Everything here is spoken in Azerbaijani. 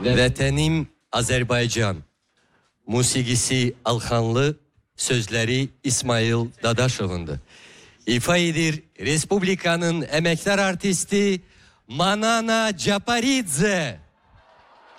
Vətənim Azərbaycan. Musiqisi Alxanlı, sözləri İsmail Dadaşovundur. İfa edir Respublikanın əməkdar artisti Manana Caparidze.